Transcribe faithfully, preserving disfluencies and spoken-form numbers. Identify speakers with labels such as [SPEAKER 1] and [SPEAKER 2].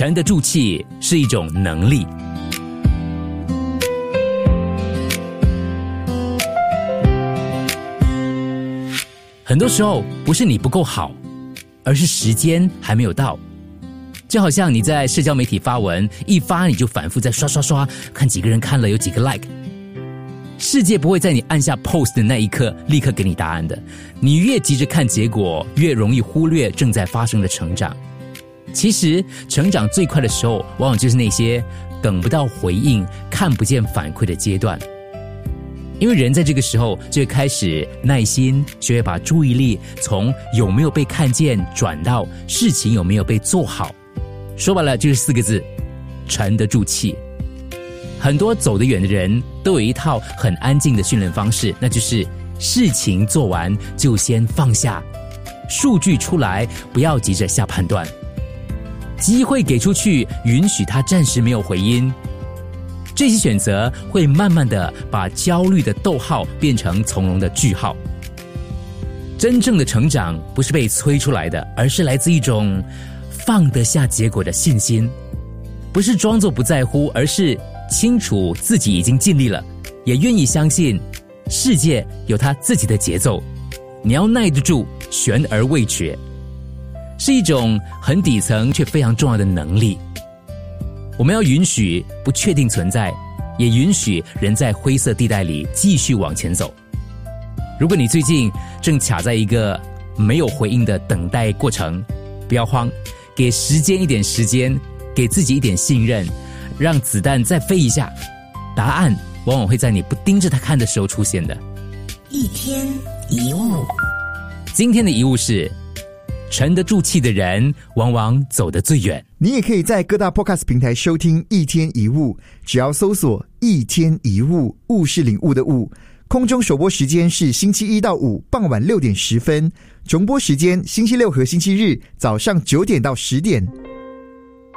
[SPEAKER 1] 沉得住气是一种能力。很多时候不是你不够好，而是时间还没有到。就好像你在社交媒体发文，一发你就反复在刷刷刷，看几个人看了有几个 like。世界不会在你按下 post 的那一刻立刻给你答案的，你越急着看结果，越容易忽略正在发生的成长。其实成长最快的时候，往往就是那些等不到回应、看不见反馈的阶段。因为人在这个时候就会开始耐心，学会把注意力从有没有被看见转到事情有没有被做好。说白了就是四个字：沉得住气。很多走得远的人都有一套很安静的训练方式，那就是事情做完就先放下，数据出来不要急着下判断，机会给出去，允许他暂时没有回音。这些选择会慢慢的把焦虑的逗号变成从容的句号。真正的成长不是被催出来的，而是来自一种放得下结果的信心。不是装作不在乎，而是清楚自己已经尽力了，也愿意相信世界有它自己的节奏。你要耐得住，悬而未决，是一种很底层却非常重要的能力。我们要允许不确定存在，也允许人在灰色地带里继续往前走。如果你最近正卡在一个没有回应的等待过程，不要慌，给时间一点时间，给自己一点信任，让子弹再飞一下，答案往往会在你不盯着它看的时候出现的。
[SPEAKER 2] 一天一物，
[SPEAKER 1] 今天的一物是沉得住气的人往往走得最远。
[SPEAKER 3] 你也可以在各大 podcast 平台收听一天一物，只要搜索一天一物，物是领悟的物。空中首播时间是星期一到五傍晚六点十分，重播时间星期六和星期日早上九点到十点。